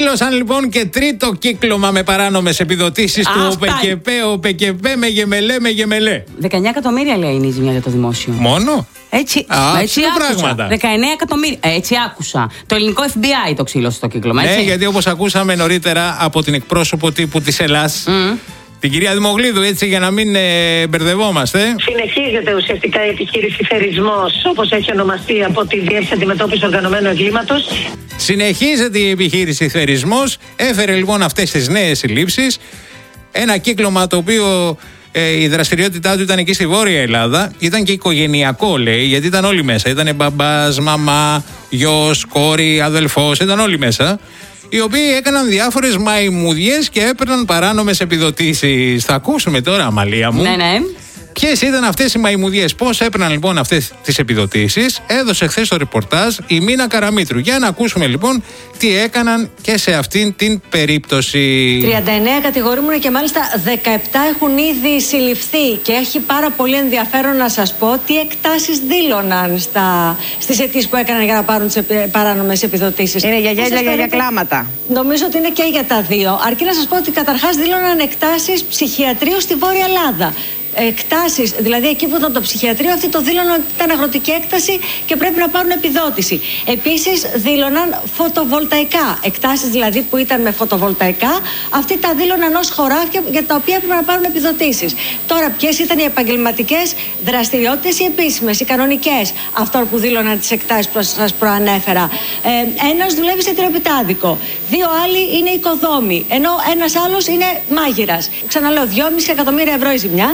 Δήλωσαν λοιπόν και τρίτο κύκλωμα με παράνομες επιδοτήσεις του ΟΠΕΚΕΠΕ με γεμελέ. 19 εκατομμύρια λέει είναι η ζημιά για το δημόσιο. Μόνο? Έτσι πράγματα. 19 εκατομμύρια. Έτσι άκουσα. Το ελληνικό FBI το ξύλωσε το κύκλωμα. Έτσι. Ναι, γιατί όπως ακούσαμε νωρίτερα από την εκπρόσωπο τύπου της Ελλάς, την κυρία Δημογλίδου, έτσι για να μην μπερδευόμαστε. Συνεχίζεται ουσιαστικά η επιχείρηση Θερισμός, όπως έχει ονομαστεί από τη Διεύθυνση Αντιμετώπισης Οργανωμένου Εγκλήματος. Συνεχίζεται η επιχείρηση Θερισμός. Έφερε λοιπόν αυτές τις νέες συλλήψεις. Ένα κύκλωμα το οποίο η δραστηριότητά του ήταν εκεί στη Βόρεια Ελλάδα. Ήταν και οικογενειακό, λέει, γιατί ήταν όλοι μέσα. Ήταν μπαμπάς, μαμά, γιος, κόρη, αδελφός. Ήταν όλοι μέσα. Οι οποίοι έκαναν διάφορες μαϊμουδιές και έπαιρναν παράνομες επιδοτήσεις. Θα ακούσουμε τώρα, Αμαλία μου. Ναι. Ποιες ήταν αυτές οι μαϊμουδιές, πώς έπαιρναν λοιπόν αυτές τις επιδοτήσεις? Έδωσε χθες το ρεπορτάζ η Μίνα Καραμήτρου. Για να ακούσουμε λοιπόν τι έκαναν και σε αυτήν την περίπτωση. 39 κατηγορούμενοι και μάλιστα 17 έχουν ήδη συλληφθεί. Και έχει πάρα πολύ ενδιαφέρον να σας πω τι εκτάσεις δήλωναν στις αιτήσεις που έκαναν για να πάρουν τις παράνομες επιδοτήσεις. Είναι για γέλια, για κλάματα. Νομίζω ότι είναι και για τα δύο. Αρκεί να σας πω ότι καταρχάς δήλωναν εκτάσεις ψυχιατρίου στη Βόρεια Ελλάδα. Εκτάσεις, δηλαδή εκεί που ήταν το ψυχιατρίο, αυτοί το δήλωναν ότι ήταν αγροτική έκταση και πρέπει να πάρουν επιδότηση. Επίσης δήλωναν φωτοβολταϊκά. Εκτάσεις δηλαδή που ήταν με φωτοβολταϊκά, αυτοί τα δήλωναν ως χωράφια για τα οποία έπρεπε να πάρουν επιδοτήσεις. Τώρα, ποιες ήταν οι επαγγελματικές δραστηριότητες, οι επίσημες, οι κανονικές, αυτών που δήλωναν τις εκτάσεις που σας προανέφερα? Ένας δουλεύει σε τυροπιτάδικο, δύο άλλοι είναι οικοδόμοι, ενώ ένας άλλος είναι μάγειρας. Ξαναλέω, 2,5 εκατομμύρια ευρώ η ζημιά.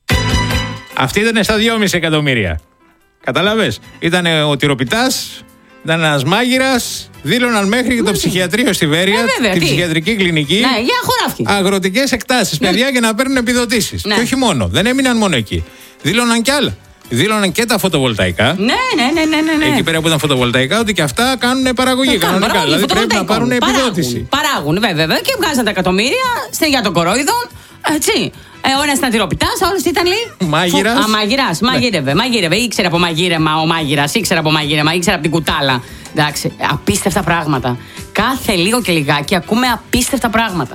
Αυτή ήταν στα 2,5 εκατομμύρια. Κατάλαβες? Ήταν ο τυροπιτάς, ήταν ένας μάγειρας, δήλωναν μέχρι και το ψυχιατρίο στη Βέρεια, την ψυχιατρική κλινική. Ναι, για χωράφι. Αγροτικές εκτάσεις, παιδιά, για να παίρνουν επιδοτήσεις. Και όχι μόνο, δεν έμειναν μόνο εκεί. Δήλωναν κι άλλα. Δήλωναν και τα φωτοβολταϊκά. Ναι. Εκεί πέρα που ήταν φωτοβολταϊκά, ότι και αυτά κάνουν παραγωγή κανονικά. Δηλαδή πρέπει να πάρουν επιδότηση. Παράγουν, βέβαια, και βγάζαν τα εκατομμύρια για τον κορόιδον. Έτσι. Ο ένας ήταν τυροπιτάς, ο άλλος ήταν λέει. Μάγειρας. Μαγείρευε. Ήξερε από μαγείρεμα ο μάγειρας, ήξερε από μαγείρεμα, ήξερε από την κουτάλα. Εντάξει, απίστευτα πράγματα. Κάθε λίγο και λιγάκι ακούμε απίστευτα πράγματα.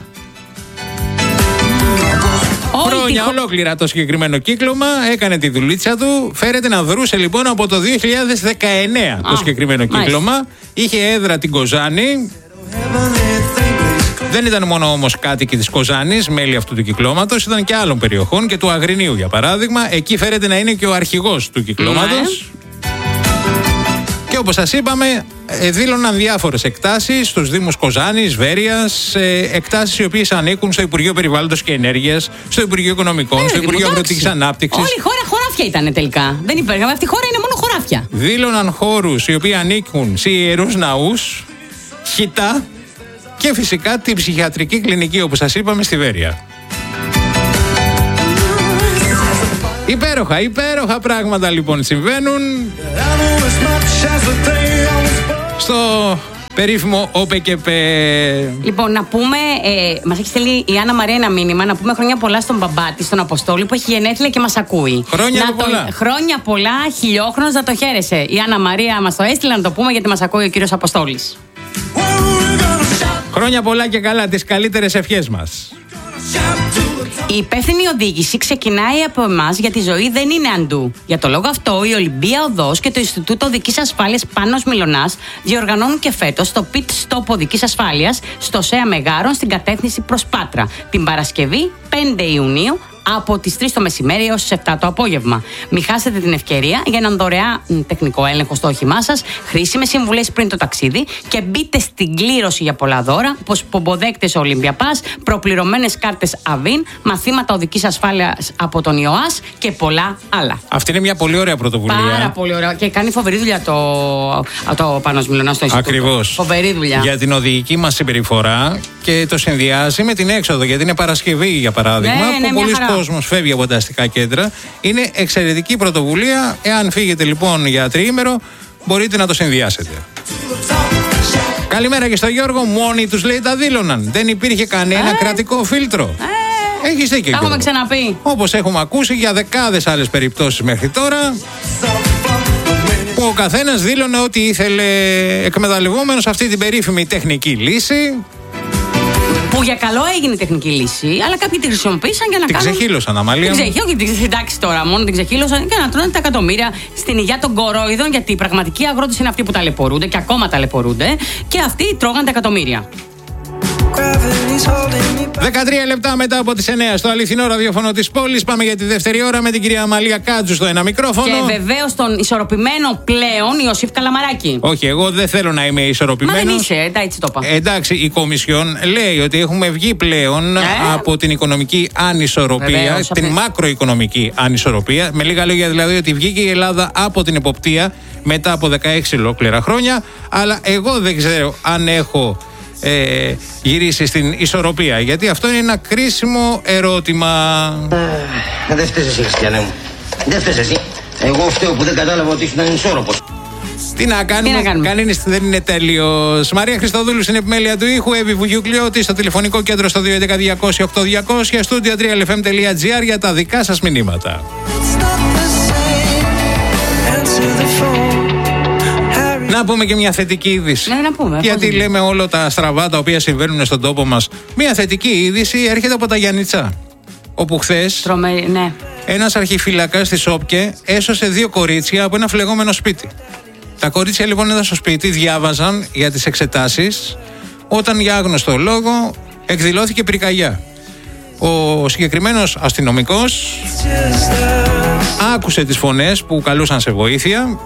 Χρόνια ολόκληρα το συγκεκριμένο κύκλωμα έκανε τη δουλίτσα του. Φέρεται να δρούσε λοιπόν από το 2019 το συγκεκριμένο κύκλωμα. Είχε έδρα την Κοζάνη. Δεν ήταν μόνο όμως κάτοικοι της Κοζάνης, μέλη αυτού του κυκλώματος, ήταν και άλλων περιοχών και του Αγρινίου για παράδειγμα. Εκεί φέρεται να είναι και ο αρχηγός του κυκλώματος. Και όπως σας είπαμε, δήλωναν διάφορες εκτάσεις στους Δήμους Κοζάνης, Βέρειας, εκτάσεις οι οποίες ανήκουν στο Υπουργείο Περιβάλλοντος και Ενέργειας, στο Υπουργείο Οικονομικών, στο Υπουργείο Αγροτικής Ανάπτυξης. Όλη η χώρα χωράφια ήταν τελικά. Δεν υπήρχε. Αυτή η χώρα είναι μόνο χωράφια. Δήλωναν χώρους οι οποίοι ανήκουν σε ιερούς ναούς, χιτά και φυσικά την ψυχιατρική κλινική, όπως σας είπαμε, στη Βέρεια. Υπέροχα πράγματα λοιπόν συμβαίνουν στο περίφημο ΟΠΕΚΕΠΕ. Λοιπόν, να πούμε, μας έχει στείλει η Άννα Μαρία ένα μήνυμα, να πούμε χρόνια πολλά στον μπαμπά της, στον Αποστόλη, που έχει γενέθλια και μας ακούει. Χρόνια πολλά, χιλιόχρονος, να το χαίρεσαι. Η Άννα Μαρία μας το έστειλε, να το πούμε, γιατί μας ακούει ο κύριος Αποστόλης. Χρόνια πολλά και καλά, τις καλύτερες ευχές μας. Η υπεύθυνη οδήγηση ξεκινάει από εμάς, γιατί η ζωή δεν είναι αντού. Για το λόγο αυτό, η Ολυμπία Οδός και το Ινστιτούτο Οδικής Ασφάλειας Πάνος Μιλωνάς διοργανώνουν και φέτος το Pit Stop Οδικής Ασφάλειας στο ΣΕΑ Μεγάρων στην κατεύθυνση προς Πάτρα την Παρασκευή 5 Ιουνίου από τις 3 το μεσημέρι έως τις 7 το απόγευμα. Μην χάσετε την ευκαιρία για έναν δωρεάν τεχνικό έλεγχο στο όχημά σας, χρήσιμες συμβουλές πριν το ταξίδι και μπείτε στην κλήρωση για πολλά δώρα, όπως πομποδέκτες Olympia Pass, προπληρωμένες κάρτες Avin, μαθήματα οδικής ασφάλειας από τον ΙΟΑΣ και πολλά άλλα. Αυτή είναι μια πολύ ωραία πρωτοβουλία. Πάρα πολύ ωραία. Και κάνει φοβερή δουλειά το Πάνος Μιλωνάς στο Ινστιτούτο. Ακριβώς. Φοβερή δουλειά. Για την οδηγική μας συμπεριφορά και το συνδυάζει με την έξοδο. Γιατί είναι Παρασκευή, για παράδειγμα, που πολλοί κόσμος φεύγει από τα αστικά κέντρα. Είναι εξαιρετική πρωτοβουλία. Εάν φύγετε λοιπόν για τριήμερο, μπορείτε να το συνδυάσετε. Καλημέρα και στο Γιώργο. Μόνοι τους, λέει, τα δήλωναν. Δεν υπήρχε κανένα κρατικό φίλτρο. Έχεις δίκιο. Τα έχουμε ξαναπεί. Όπως έχουμε ακούσει για δεκάδες άλλες περιπτώσεις μέχρι τώρα, που ο καθένας δήλωνε ότι ήθελε, εκμεταλλευόμενος αυτή την περίφημη τεχνική λύση, Που για καλό έγινε η τεχνική λύση, αλλά κάποιοι τη χρησιμοποίησαν για να την κάνουν. Την ξεχύλωσαν, Αμαλία. Εντάξει τώρα, μόνο την ξεχύλωσαν και να τρώνε τα εκατομμύρια στην υγεία των κορόιδων, γιατί οι πραγματικοί αγρότες είναι αυτοί που ταλαιπωρούνται και ακόμα ταλαιπωρούνται και αυτοί τρώγαν τα εκατομμύρια. 13 λεπτά μετά από τις 9 στο αληθινό ραδιόφωνο της πόλης. Πάμε για τη δεύτερη ώρα με την κυρία Αμαλία Κάτζου στο ένα μικρόφωνο. Και βεβαίως τον ισορροπημένο πλέον Ιωσήφ Καλαμαράκη. Όχι, εγώ δεν θέλω να είμαι ισορροπημένος. Μα δεν είσαι, έτσι το είπα. Εντάξει, η Κομισιόν λέει ότι έχουμε βγει πλέον από την οικονομική ανισορροπία, Βεβαίως, την μακροοικονομική ανισορροπία. Με λίγα λόγια δηλαδή ότι βγήκε η Ελλάδα από την εποπτεία μετά από 16 ολόκληρα χρόνια. Αλλά εγώ δεν ξέρω αν έχω γυρίσει στην ισορροπία, γιατί αυτό είναι ένα κρίσιμο ερώτημα. Δεν φταίς εσύ, Χριστιανέ μου. Δεν φταίς εσύ. Εγώ φταίω που δεν κατάλαβα ότι ήσουν ανισόρροπος. Τι να κάνουμε, κανείς δεν είναι τέλειος. Μαρία Χριστοδούλου στην επιμέλεια του ήχου, Εύη Βουγιουκλιώτη στο τηλεφωνικό κέντρο στο 211-200-8200, studio3lfm.gr για τα δικά σας μηνύματα. Να πούμε και μια θετική είδηση. Ναι, να πούμε. Γιατί λέμε όλα τα στραβά τα οποία συμβαίνουν στον τόπο μας. Μια θετική είδηση έρχεται από τα Γιάννητσά. Όπου χθες ναι. ένας αρχιφύλακας της ΟΠΚΕ έσωσε 2 κορίτσια από ένα φλεγόμενο σπίτι. Τα κορίτσια λοιπόν ήταν στο σπίτι, διάβαζαν για τις εξετάσεις, όταν για άγνωστο λόγο εκδηλώθηκε πυρκαγιά. Ο συγκεκριμένος αστυνομικός άκουσε τις φωνές που καλούσαν σε βοήθεια.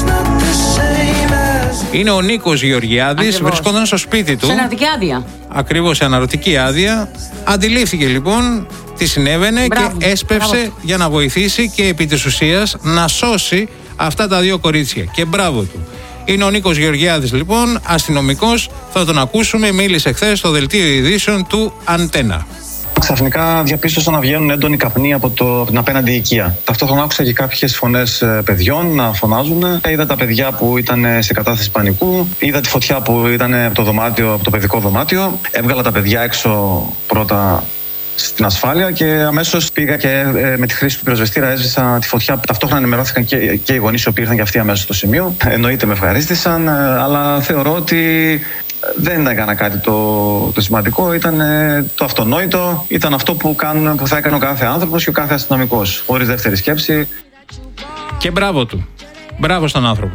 Είναι ο Νίκος Γεωργιάδης, βρισκόταν στο σπίτι του. Σε αναρωτική άδεια. Ακριβώς, σε αναρωτική άδεια. Αντιλήφθηκε λοιπόν τι συνέβαινε και έσπευσε για να βοηθήσει και επί της ουσίας να σώσει αυτά τα 2 κορίτσια. Και μπράβο του. Είναι ο Νίκος Γεωργιάδης λοιπόν, αστυνομικός. Θα τον ακούσουμε, μίλησε χθες στο δελτίο ειδήσεων του Αντένα. Ξαφνικά διαπίστωσα να βγαίνουν έντονοι καπνοί από την απέναντι οικία. Ταυτόχρονα άκουσα και κάποιες φωνές παιδιών να φωνάζουν. Είδα τα παιδιά που ήταν σε κατάσταση πανικού. Είδα τη φωτιά που ήταν από το δωμάτιο, από το παιδικό δωμάτιο. Έβγαλα τα παιδιά έξω πρώτα στην ασφάλεια και αμέσως πήγα και με τη χρήση του πυροσβεστήρα έσβησα τη φωτιά. Ταυτόχρονα ενημερώθηκαν και οι γονείς οι οποίοι ήρθαν και αυτοί αμέσως στο σημείο. Εννοείται με ευχαρίστησαν, αλλά θεωρώ ότι δεν ήταν κανένα κάτι το σημαντικό, ήταν το αυτονόητο, ήταν αυτό που θα έκανε ο κάθε άνθρωπος και ο κάθε αστυνομικός, χωρίς δεύτερη σκέψη. Και μπράβο του. Μπράβο στον άνθρωπο.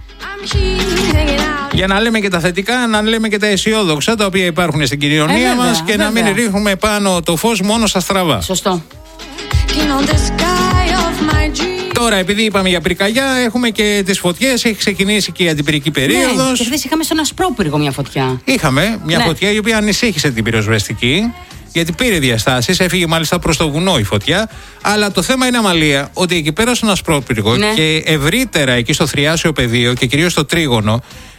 Για να λέμε και τα θετικά, να λέμε και τα αισιόδοξα τα οποία υπάρχουν στην κοινωνία μας και να μην ρίχνουμε πάνω το φως μόνο στα στραβά. Σωστό. Τώρα, επειδή είπαμε για πυρκαγιά, έχουμε και τις φωτιές. Έχει ξεκινήσει και η αντιπυρική περίοδος. Ναι, και χθες είχαμε στον Ασπρόπυργο μια φωτιά. Είχαμε μια φωτιά η οποία ανησύχησε την πυροσβεστική, γιατί πήρε διαστάσεις, έφυγε μάλιστα προς το βουνό η φωτιά. Αλλά το θέμα είναι, Αμαλία, ότι εκεί πέρα στον Ασπρόπυργο και ευρύτερα εκεί στο Θριάσιο πεδίο και κυρίως στο Τρίγωνο,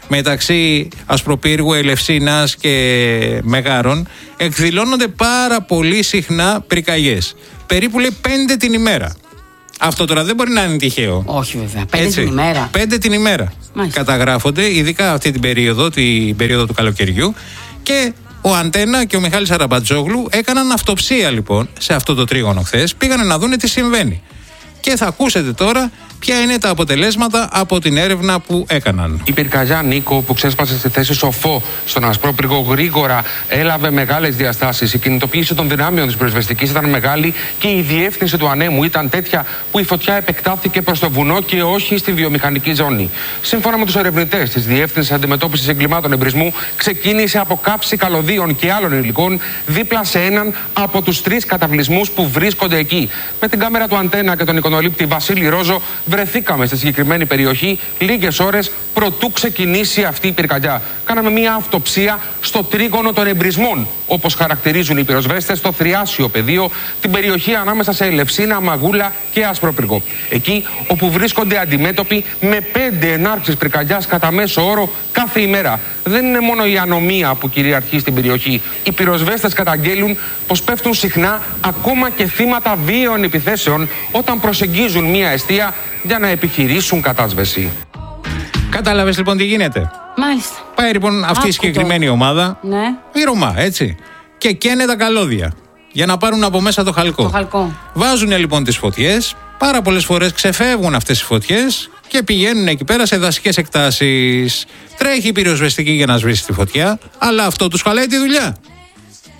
μεταξύ Ασπροπύργου, Ελευσίνας και Μεγάρων, εκδηλώνονται πάρα πολύ συχνά πυρκαγιές. Περίπου λέει 5 την ημέρα. Αυτό τώρα δεν μπορεί να είναι τυχαίο. Όχι βέβαια. 5 την ημέρα. 5 την ημέρα. Μάλιστα. Καταγράφονται, ειδικά αυτή την περίοδο του καλοκαιριού. Και ο Αντένα και ο Μιχάλης Αραμπατζόγλου έκαναν αυτοψία λοιπόν σε αυτό το τρίγωνο χθες. Πήγανε να δούνε τι συμβαίνει. Και θα ακούσετε τώρα ποια είναι τα αποτελέσματα από την έρευνα που έκαναν. Η πυρκαγιά Νίκο, που ξέσπασε στη θέση Σοφό στον Ασπρόπυργο, γρήγορα έλαβε μεγάλες διαστάσεις. Η κινητοποίηση των δυνάμεων της πυροσβεστικής ήταν μεγάλη και η διεύθυνση του ανέμου ήταν τέτοια που η φωτιά επεκτάθηκε προς το βουνό και όχι στη βιομηχανική ζώνη. Σύμφωνα με τους ερευνητές της Διεύθυνσης Αντιμετώπισης Εγκλημάτων Εμπρισμού, ξεκίνησε από καύση καλωδίων και άλλων υλικών δίπλα σε έναν από τους 3 καταβλισμούς που βρίσκονται εκεί. Με την κάμερα του Αντένα και τον εικονολήπτη Βασίλη Ρόζο, βρεθήκαμε στη συγκεκριμένη περιοχή λίγες ώρες προτού ξεκινήσει αυτή η πυρκαγιά. Κάναμε μια αυτοψία στο τρίγωνο των εμπρισμών, όπως χαρακτηρίζουν οι πυροσβέστες, στο Θριάσιο πεδίο, την περιοχή ανάμεσα σε Ελευσίνα, Μαγούλα και Ασπρόπυργο. Εκεί όπου βρίσκονται αντιμέτωποι με 5 ενάρξεις πυρκαγιάς κατά μέσο όρο κάθε ημέρα. Δεν είναι μόνο η ανομία που κυριαρχεί στην περιοχή. Οι πυροσβέστες καταγγέλουν πως πέφτουν συχνά ακόμα και θύματα βίαιων επιθέσεων όταν προσεγγίζουν μια εστία για να επιχειρήσουν κατάσβεση. Κατάλαβες λοιπόν τι γίνεται. Μάλιστα. Πάει λοιπόν αυτή η συγκεκριμένη ομάδα, η Ρωμά, έτσι, και καίνε τα καλώδια για να πάρουν από μέσα το χαλκό. Βάζουν λοιπόν τις φωτιές, πάρα πολλές φορές ξεφεύγουν αυτές οι φωτιές και πηγαίνουν εκεί πέρα σε δασικές εκτάσεις. Τρέχει η πυροσβεστική για να σβήσει τη φωτιά, αλλά αυτό τους χαλάει τη δουλειά.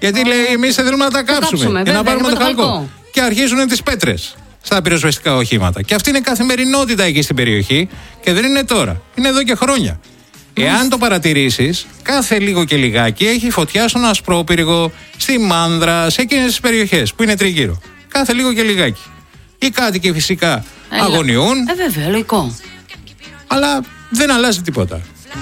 Γιατί λέει, εμείς θέλουμε να τα κάψουμε για να πάρουμε το χαλκό. Και αρχίζουν τις πέτρες στα πυροσβεστικά οχήματα. Και αυτή είναι καθημερινότητα εκεί στην περιοχή και δεν είναι τώρα. Είναι εδώ και χρόνια. Εάν το παρατηρήσεις, κάθε λίγο και λιγάκι έχει φωτιά στον Ασπρόπυργο, στη Μάνδρα, σε εκείνες τις περιοχές που είναι τριγύρω. Κάθε λίγο και λιγάκι. Οι κάτοικοι φυσικά αγωνιούν. Βέβαια, λογικό. Αλλά δεν αλλάζει τίποτα.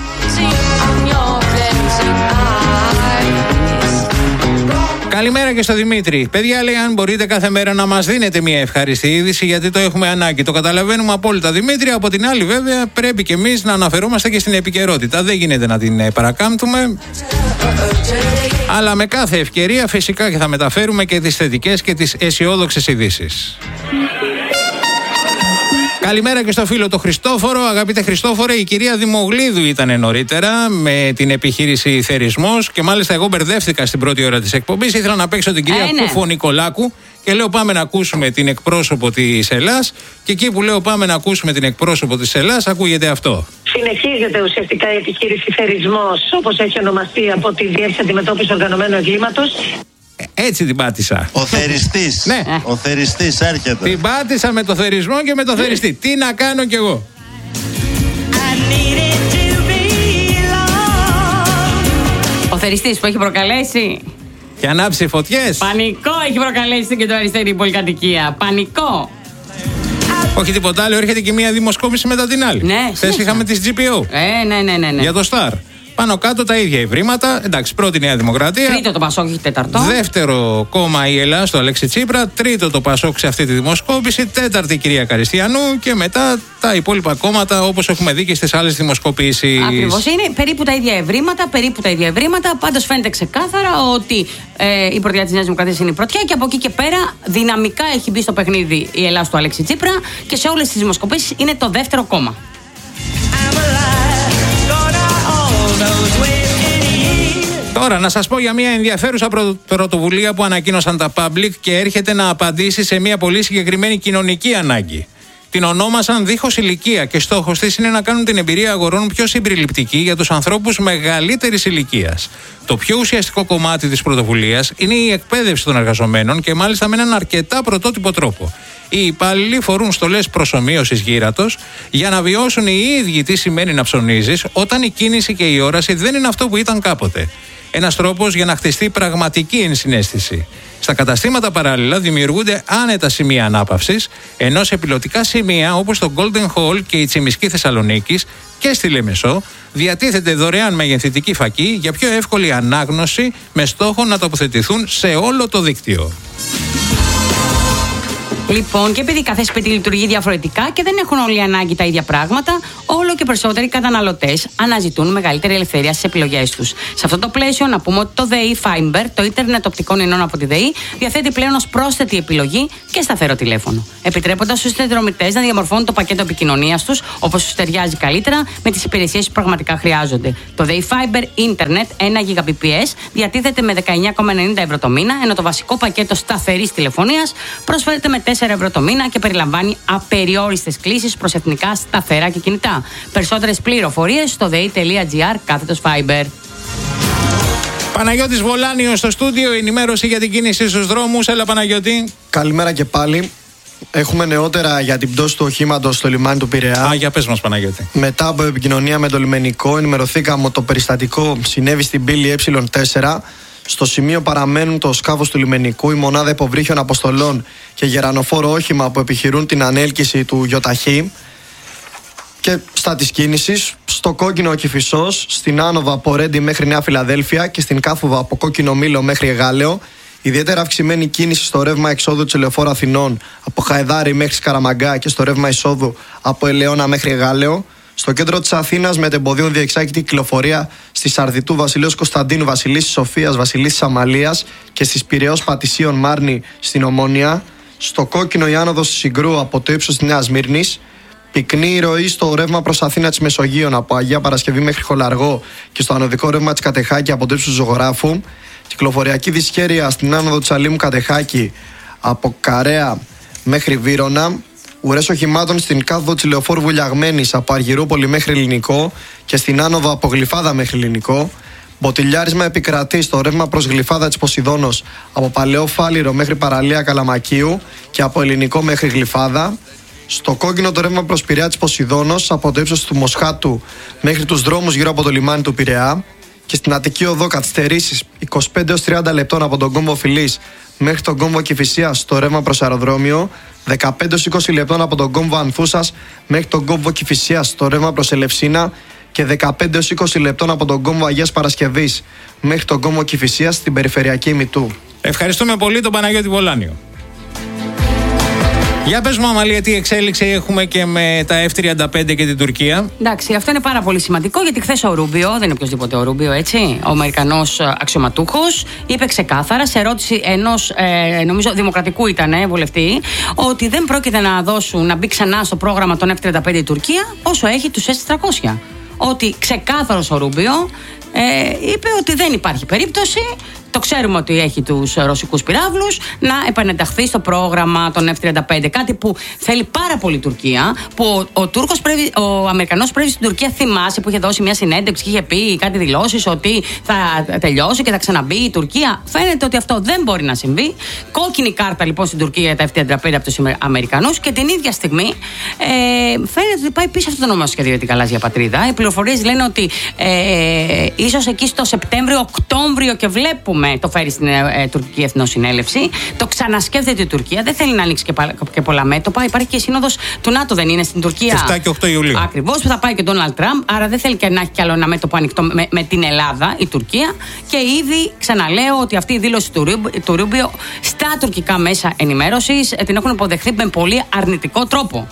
Καλημέρα και στο Δημήτρη. Παιδιά, λέει, αν μπορείτε κάθε μέρα να μας δίνετε μια ευχάριστη είδηση, γιατί το έχουμε ανάγκη. Το καταλαβαίνουμε απόλυτα, Δημήτρη. Από την άλλη, βέβαια, πρέπει και εμείς να αναφερόμαστε και στην επικαιρότητα. Δεν γίνεται να την παρακάμπτουμε. Αλλά με κάθε ευκαιρία, φυσικά, και θα μεταφέρουμε και τις θετικές και τις αισιόδοξες ειδήσεις. Καλημέρα και στο φίλο το Χριστόφορο. Αγαπητέ Χριστόφορε, η κυρία Δημογλίδου ήταν νωρίτερα με την επιχείρηση Θερισμός και μάλιστα εγώ μπερδεύτηκα στην πρώτη ώρα της εκπομπής. Ήθελα να παίξω την κυρία Κούφο Νικολάκου και λέω πάμε να ακούσουμε την εκπρόσωπο της Ελλάς. Και εκεί που λέω πάμε να ακούσουμε την εκπρόσωπο της Ελλάς, ακούγεται αυτό. Συνεχίζεται ουσιαστικά η επιχείρηση Θερισμός, όπως έχει ονομαστεί από τη Διεύθυνση Αντιμετώπισης Οργανωμένου Εγκλήματος. Έτσι την πάτησα. Ο θεριστής. Ναι. Ο θεριστής έρχεται. Την πάτησα με το θερισμό και με το θεριστή. Τι να κάνω κι εγώ. Ο θεριστής που έχει προκαλέσει και ανάψει φωτιές. Πανικό έχει προκαλέσει στην κεντροαριστερή πολυκατοικία. Πανικό. Όχι τίποτα άλλο, έρχεται και μια δημοσκόπηση μετά την άλλη. Ναι, χθες είχαμε τις GPO. Ναι. Για το Star. Πάνω κάτω τα ίδια ευρήματα. Εντάξει, πρώτη Νέα Δημοκρατία. Τρίτο το Πασόκ, τέταρτο. Δεύτερο κόμμα η Ελλάδα, το Αλέξη Τσίπρα. Τρίτο το Πασόκ σε αυτή τη δημοσκόπηση. Τέταρτη η κυρία Καριστιανού. Και μετά τα υπόλοιπα κόμματα, όπως έχουμε δει και στις άλλες δημοσκοπήσεις. Ακριβώς. Είναι περίπου τα ίδια ευρήματα. Πάντως φαίνεται ξεκάθαρα ότι η πρωτιά της Νέας Δημοκρατίας είναι η πρωτιά. Και από εκεί και πέρα δυναμικά έχει μπει στο παιχνίδι η Ελλάδα του Αλέξη Τσίπρα. Και σε όλες τις δημοσκοπήσεις είναι το δεύτερο κόμμα. Τώρα να σας πω για μια ενδιαφέρουσα πρωτοβουλία που ανακοίνωσαν τα Public και έρχεται να απαντήσει σε μια πολύ συγκεκριμένη κοινωνική ανάγκη. Την ονόμασαν Δίχως Ηλικία και στόχος της είναι να κάνουν την εμπειρία αγορών πιο συμπεριληπτική για τους ανθρώπους μεγαλύτερης ηλικίας. Το πιο ουσιαστικό κομμάτι της πρωτοβουλίας είναι η εκπαίδευση των εργαζομένων και μάλιστα με έναν αρκετά πρωτότυπο τρόπο. Οι υπάλληλοι φορούν στολές προσομοίωσης γύρατος για να βιώσουν οι ίδιοι τι σημαίνει να ψωνίζεις όταν η κίνηση και η όραση δεν είναι αυτό που ήταν κάποτε. Ένας τρόπος για να χτιστεί πραγματική ενσυναίσθηση. Στα καταστήματα παράλληλα δημιουργούνται άνετα σημεία ανάπαυσης, ενώ σε πιλωτικά σημεία όπως το Golden Hall και η Τσιμισκή Θεσσαλονίκης και στη Λεμεσό διατίθεται δωρεάν μεγεθυντική φακή για πιο εύκολη ανάγνωση με στόχο να τοποθετηθούν σε όλο το δίκτυο. Λοιπόν, και επειδή κάθε σπίτι λειτουργεί διαφορετικά και δεν έχουν όλοι ανάγκη τα ίδια πράγματα, όλο και περισσότεροι καταναλωτές αναζητούν μεγαλύτερη ελευθερία στις επιλογές τους. Σε αυτό το πλαίσιο, να πούμε ότι το ΔΕΗ Fiber, το ίντερνετ οπτικών ινών από τη ΔΕΗ, διαθέτει πλέον ως πρόσθετη επιλογή και σταθερό τηλέφωνο. Επιτρέποντας στους συνδρομητές να διαμορφώνουν το πακέτο επικοινωνίας τους όπως τους ταιριάζει καλύτερα με τις υπηρεσίες που πραγματικά χρειάζονται. Το ΔΕΗ Fiber ίντερνετ 1 Gbps διατίθεται με 19,90 ευρώ το μήνα, ενώ το βασικό πακέτο σταθερής τηλεφωνίας προσφέρεται με 4 ευρώ το μήνα και περιλαμβάνει απεριόριστες κλήσεις προς εθνικά σταθερά και κινητά. Περισσότερες πληροφορίες στο dei.gr/Fiber. Παναγιώτης Βολάνιος στο στούντιο, ενημέρωση για την κίνηση στους δρόμους. Έλα Παναγιώτη. Καλημέρα και πάλι. Έχουμε νεότερα για την πτώση του οχήματος στο λιμάνι του Πειραιά. Για πες μας Παναγιώτη. Μετά από επικοινωνία με το λιμενικό, ενημερωθήκαμε ότι το περιστατικό συνέβη στην πύλη Ε4. Στο σημείο παραμένουν το σκάφος του λιμενικού, η μονάδα υποβρύχιων αποστολών και γερανοφόρο όχημα που επιχειρούν την ανέλκυση του γιοταχή. Και στα της κίνησης, στο κόκκινο ο Κηφισός, στην άνοδο από Ρέντι μέχρι Νέα Φιλαδέλφια και στην Κάφουβα από Κόκκινο Μήλο μέχρι Εγάλεο. Ιδιαίτερα αυξημένη κίνηση στο ρεύμα εξόδου της Ελεοφόρου Αθηνών από Χαϊδάρη μέχρι Σκαραμαγκά και στο ρεύμα εισόδου από Ελαιώνα μέχρι Εγάλεο. Στο κέντρο της Αθήνας με τεμποδίων διεξάγεται κυκλοφορία στη Σαρδιτού Βασιλέως Κωνσταντίνου, Βασιλίσσης Σοφίας, Βασιλίσσης Αμαλίας και στις Πειραιώς Πατησίων Μάρνη στην Ομόνια. Στο κόκκινο η άνοδος της Συγκρού από το ύψος της Νέας Μύρνης. Πυκνή η ροή στο ρεύμα προς Αθήνα της Μεσογείων από Αγία Παρασκευή μέχρι Χολαργό και στο ανωδικό ρεύμα της Κατεχάκη από το ύψος του Ζωγράφου. Κυκλοφοριακή δυσχέρεια στην άνοδο της Αλήμου Κατεχάκη από Καρέα μέχρι Βύρωνα. Ουρές οχημάτων στην κάθοδο της Λεωφόρου Βουλιαγμένης από Αργυρούπολη μέχρι Ελληνικό και στην άνοδο από Γλυφάδα μέχρι Ελληνικό. Μποτιλιάρισμα επικρατεί στο ρεύμα προς Γλυφάδα της Ποσειδώνος από Παλαιό Φάληρο μέχρι παραλία Καλαμακίου και από Ελληνικό μέχρι Γλυφάδα. Στο κόκκινο το ρεύμα προς Πειραιά της Ποσειδώνος από το ύψος του Μοσχάτου μέχρι τους δρόμους γύρω από το λιμάνι του Πειραιά. Και στην Αττική Οδό καθυστερήσεις 25-30 λεπτών από τον κόμβο Φιλής μέχρι τον κόμβο Κηφισίας στο ρεύμα προς αεροδρόμιο. 15-20 λεπτών από τον κόμβο Ανθούσας μέχρι τον κόμβο Κηφισίας στο ρεύμα προς Ελευσίνα. Και 15-20 λεπτών από τον κόμβο Αγίας Παρασκευής μέχρι τον κόμβο Κηφισίας στην περιφερειακή Μητού. Ευχαριστούμε πολύ τον Παναγιώτη Βολάνιο. Για πες μου, Αμαλία, τι εξέλιξη έχουμε και με τα F-35 και την Τουρκία. Εντάξει, αυτό είναι πάρα πολύ σημαντικό, γιατί χθες ο Ρούμπιο, δεν είναι οποιοδήποτε ο Ρούμπιο, έτσι, ο Αμερικανός αξιωματούχος, είπε ξεκάθαρα σε ερώτηση ενός, νομίζω, δημοκρατικού ήταν βουλευτή, ότι δεν πρόκειται να μπει ξανά στο πρόγραμμα των F-35 η Τουρκία όσο έχει τους S-400. Ότι ξεκάθαρος ο Ρούμπιο είπε ότι δεν υπάρχει περίπτωση. Το ξέρουμε ότι έχει τους ρωσικούς πυράβλους, να επανενταχθεί στο πρόγραμμα των F-35. Κάτι που θέλει πάρα πολύ η Τουρκία. Που ο Αμερικανός πρέσβης στην Τουρκία, θυμάσαι, που είχε δώσει μια συνέντευξη και είχε πει κάτι δηλώσεις ότι θα τελειώσει και θα ξαναμπεί η Τουρκία. Φαίνεται ότι αυτό δεν μπορεί να συμβεί. Κόκκινη κάρτα λοιπόν στην Τουρκία για τα F-35 από τους Αμερικανούς, και την ίδια στιγμή φαίνεται ότι πάει πίσω αυτό το νομοσχέδιο για την γαλάζια πατρίδα. Οι πληροφορίες λένε ότι ίσως εκεί στο Σεπτέμβριο-Οκτώβριο, και βλέπουμε το φέρει στην τουρκική εθνοσυνέλευση. Το ξανασκέφτεται η Τουρκία. Δεν θέλει να ανοίξει και πολλά μέτωπα. Υπάρχει και η σύνοδος του ΝΑΤΟ, δεν είναι, στην Τουρκία. 7 και 8 Ιουλίου. Ακριβώς, που θα πάει και ο Ντόναλντ Τραμπ. Άρα δεν θέλει και να έχει κι άλλο ένα μέτωπο ανοιχτό με την Ελλάδα, η Τουρκία. Και ήδη ξαναλέω ότι αυτή η δήλωση του Ρούμπιο στα τουρκικά μέσα ενημέρωσης την έχουν υποδεχθεί με πολύ αρνητικό τρόπο.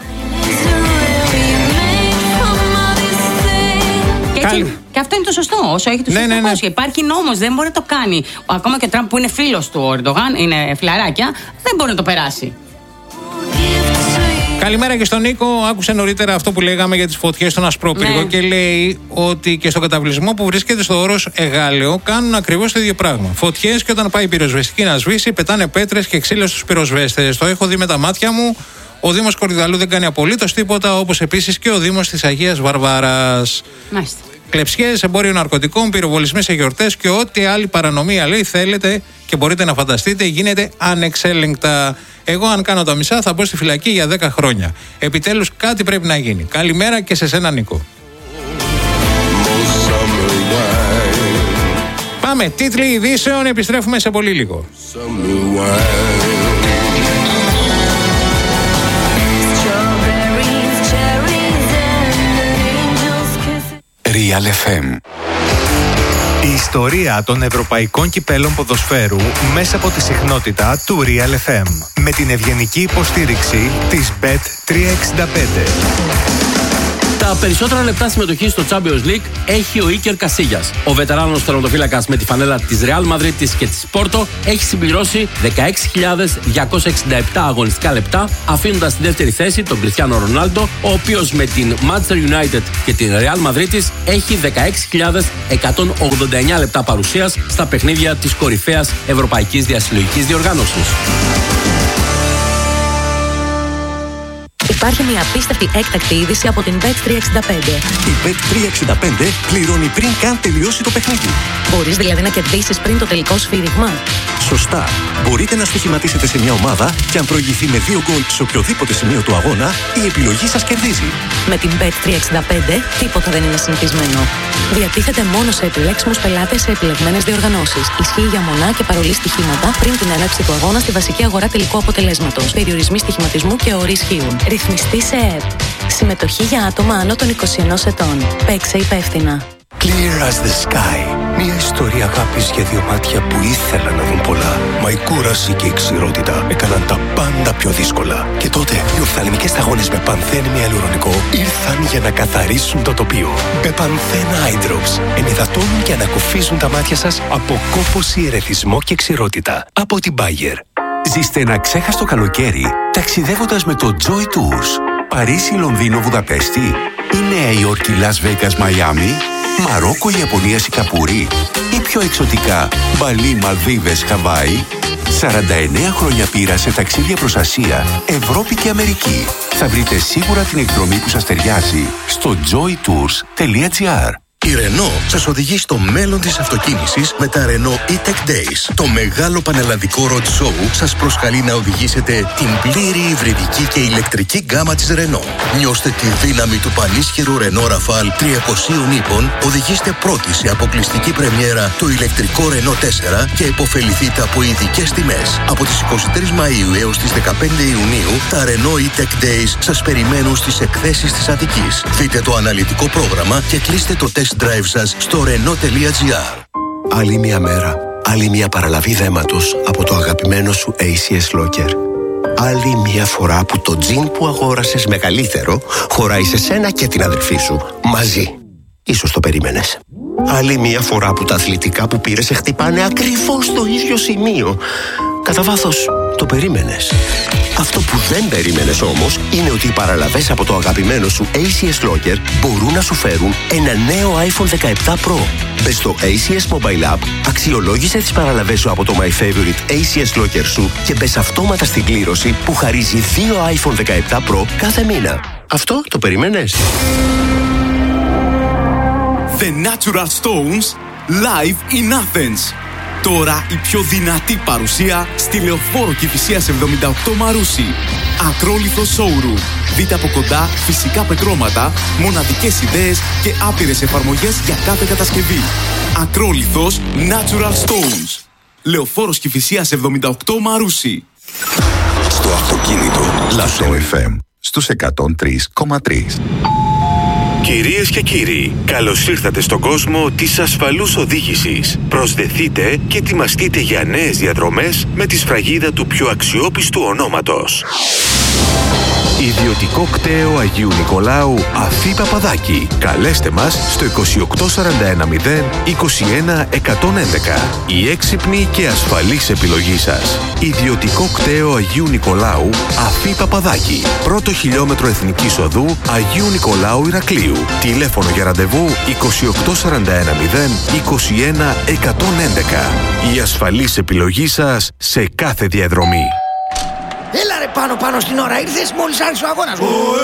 Και αυτό είναι το σωστό. Όσο έχει τους ναι. Υπάρχει νόμος, δεν μπορεί να το κάνει. Ακόμα και ο Τραμπ, που είναι φίλος του Ερντογάν, είναι φιλαράκια, δεν μπορεί να το περάσει. Καλημέρα και στον Νίκο. Άκουσε νωρίτερα αυτό που λέγαμε για τις φωτιές στον Ασπρόπυργο, και λέει ότι και στο καταβλισμό που βρίσκεται στο όρος Εγάλεο κάνουν ακριβώς το ίδιο πράγμα. Φωτιές, και όταν πάει η πυροσβεστική να σβήσει, πετάνε πέτρες και ξύλα στους πυροσβέστες. Το έχω δει με τα μάτια μου. Ο Δήμος Κορυδαλού δεν κάνει απολύτως τίποτα, όπως επίσης και ο Δήμος της Αγίας Βαρβάρας. Μάλιστα. Κλεψιές, εμπόριο ναρκωτικών, πυροβολισμοί σε γιορτές και ό,τι άλλη παρανομία, λέει, θέλετε και μπορείτε να φανταστείτε, γίνεται ανεξέλεγκτα. Εγώ, αν κάνω τα μισά, θα μπω στη φυλακή για 10 χρόνια. Επιτέλους, κάτι πρέπει να γίνει. Καλημέρα και σε σένα, Νίκο. Πάμε, τίτλοι ειδήσεων, επιστρέφουμε σε πολύ λίγο. Real FM. Η ιστορία των ευρωπαϊκών κυπέλων ποδοσφαίρου μέσα από τη συχνότητα του Real FM. Με την ευγενική υποστήριξη της Bet365. Τα περισσότερα λεπτά συμμετοχή στο Champions League έχει ο Ίκερ Κασίγιας. Ο βετεράνος τερματοφύλακας με τη φανέλα της Real Madrid και της Πόρτο έχει συμπληρώσει 16.267 αγωνιστικά λεπτά, αφήνοντας στη δεύτερη θέση τον Κριστιάνο Ρονάλντο, ο οποίος με την Manchester United και την Real Madrid έχει 16.189 λεπτά παρουσίας στα παιχνίδια της κορυφαίας ευρωπαϊκής διασυλλογικής διοργάνωσης. Υπάρχει μια απίστευτη έκτακτη είδηση από την Bet365. Η Bet365 πληρώνει πριν καν τελειώσει το παιχνίδι. Μπορείς δηλαδή να κερδίσεις πριν το τελικό σφύριγμα. Σωστά. Μπορείτε να στοιχηματίσετε σε μια ομάδα και αν προηγηθεί με 2 γκολ σε οποιοδήποτε σημείο του αγώνα, η επιλογή σας κερδίζει. Με την Bet365 τίποτα δεν είναι συνηθισμένο. Διατίθεται μόνο σε επιλέξιμους πελάτες σε επιλεγμένες διοργανώσεις. Ισχύει για μονά και παρολί στοιχήματα πριν την έναρξη του αγώνα στη βασική αγορά τελικού αποτελέσματος. Περιορισμοί στοιχηματισμού και όροι ισχύουν. Ρυθμιστή σε ΕΕΠ. Συμμετοχή για άτομα άνω των 21 ετών. Παίξε υπεύθυνα. Clear as the sky. Μια ιστορία αγάπης για δύο μάτια που ήθελαν να δουν πολλά. Μα η κούραση και η ξηρότητα έκαναν τα πάντα πιο δύσκολα. Και τότε οι οφθαλμικές σταγόνες με πανθέν με αλουρονικό ήρθαν για να καθαρίσουν το τοπίο. Μπεπανθέν Eye Drops ενυδατώνουν και ανακουφίζουν τα μάτια σας από κόπωση, ερεθισμό και ξηρότητα. Από την Bayer. Ζήστε ένα ξέχαστο καλοκαίρι ταξιδεύοντας με το Joy Tours. Παρίσι, Λονδίνο, Βουδαπέστη ή Νέα Υόρκη, Las Vegas, Μαϊάμι, Μαρόκο, Ιαπωνία, Σιγκαπούρη ή πιο εξωτικά Μπαλί, Μαλδίβες, Χαβάη. 49 χρόνια πείρα σε ταξίδια προς Ασία, Ευρώπη και Αμερική. Θα βρείτε σίγουρα την εκδρομή που σας ταιριάζει στο joytours.gr. Η Renault σας οδηγεί στο μέλλον της αυτοκίνησης με τα Renault E-Tech Days. Το μεγάλο πανελλαδικό road show σας προσκαλεί να οδηγήσετε την πλήρη υβριδική και ηλεκτρική γκάμα της Renault. Νιώστε τη δύναμη του πανίσχυρου Renault Rafale 300 ύπων, οδηγήστε πρώτοι σε αποκλειστική πρεμιέρα το ηλεκτρικό Renault 4 και υποφεληθείτε από ειδικές τιμές. Από τις 23 Μαΐου έως τις 15 Ιουνίου, τα Renault E-Tech Days σας περιμένουν στις εκθέσεις της Αττικής. Δείτε το αναλυτικό πρόγραμμα και κλείστε το test drive σας στο Renault.gr. Άλλη μια μέρα, άλλη μια παραλαβή δέματος από το αγαπημένο σου ACS Locker. Άλλη μια φορά που το τζιν που αγόρασες μεγαλύτερο χωράει σε σένα και την αδερφή σου μαζί. Ίσως το περίμενες. Άλλη μια φορά που τα αθλητικά που πήρες σε χτυπάνε ακριβώς στο ίδιο σημείο. Κατά βάθος το περίμενες. Αυτό που δεν περίμενες όμως είναι ότι οι παραλαβές από το αγαπημένο σου ACS Locker μπορούν να σου φέρουν ένα νέο iPhone 17 Pro. Μπες στο ACS Mobile App, αξιολόγησε τις παραλαβές σου από το My Favorite ACS Locker σου και μπες αυτόματα στην κλήρωση που χαρίζει 2 iPhone 17 Pro κάθε μήνα. Αυτό το περίμενες? The Natural Stones live in Athens. Τώρα η πιο δυνατή παρουσία στη Λεωφόρο Κηφισίας 78 Μαρούσι. Ακρόλιθο showroom. Δείτε από κοντά φυσικά πετρώματα, μοναδικές ιδέες και άπειρες εφαρμογές για κάθε κατασκευή. Ακρόλιθος Natural Stones. Λεωφόρος Κηφισίας 78 Μαρούσι. Στο αυτοκίνητο Lasso FM στους 103,3. Κυρίες και κύριοι, καλώς ήρθατε στον κόσμο της ασφαλούς οδήγησης. Προσδεθείτε και ετοιμαστείτε για νέες διαδρομές με τη σφραγίδα του πιο αξιόπιστου ονόματος. Ιδιωτικό κτέο Αγίου Νικολάου Αφή Παπαδάκη. Καλέστε μας στο 2841 021 111. Η έξυπνη και ασφαλής επιλογή σας. Ιδιωτικό κτέο Αγίου Νικολάου Αφή Παπαδάκη. Πρώτο χιλιόμετρο Εθνικής Οδού Αγίου Νικολάου Ηρακλείου. Τηλέφωνο για ραντεβού 2841 021 111. Η ασφαλής επιλογή σας σε κάθε διαδρομή. Έλα ρε πάνω στην ώρα ήρθες μόλις άρχισε ο αγώνας.